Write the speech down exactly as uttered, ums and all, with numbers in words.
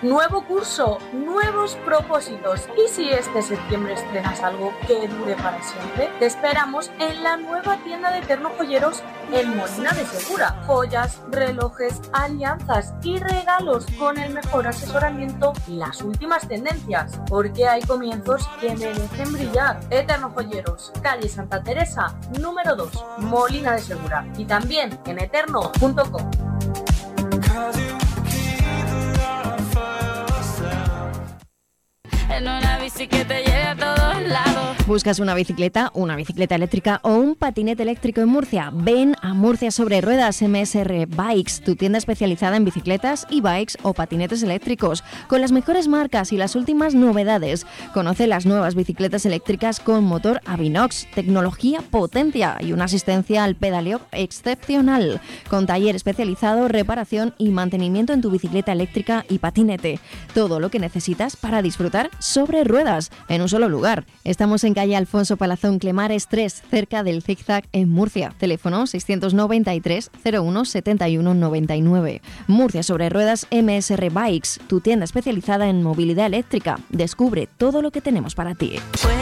Nuevo curso, nuevos propósitos. Y si este septiembre estrenas algo que dure para siempre, te esperamos en la nueva tienda de Eterno Joyeros en Molina de Segura. Joyas, relojes, alianzas y regalos con el mejor asesoramiento y las últimas tendencias. Porque hay comienzos que merecen brillar. Eterno Joyeros, calle Santa Teresa, número dos, Molina de Segura. Y también en eterno punto com. En una bici que te lleve a todos lados. ¿Buscas una bicicleta, una bicicleta eléctrica o un patinete eléctrico en Murcia? Ven a Murcia sobre Ruedas M S R Bikes, tu tienda especializada en bicicletas, e-bikes o patinetes eléctricos, con las mejores marcas y las últimas novedades. Conoce las nuevas bicicletas eléctricas con motor Avinox, tecnología potencia y una asistencia al pedaleo excepcional, con taller especializado, reparación y mantenimiento en tu bicicleta eléctrica y patinete. Todo lo que necesitas para disfrutar sobre ruedas en un solo lugar. Estamos en calle Alfonso Palazón Clemares tres, cerca del Zigzag en Murcia. Teléfono seiscientos noventa y tres, cero uno, setenta y uno, noventa y nueve. Murcia sobre Ruedas M S R Bikes, tu tienda especializada en movilidad eléctrica. Descubre todo lo que tenemos para ti. Pues